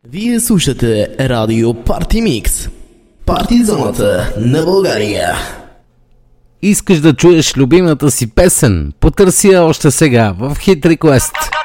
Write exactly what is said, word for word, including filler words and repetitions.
Вие слушате Радио Парти Микс. Парти зоната на България. Искаш да чуеш любимата си песен? Потърси я още сега в Hit Request.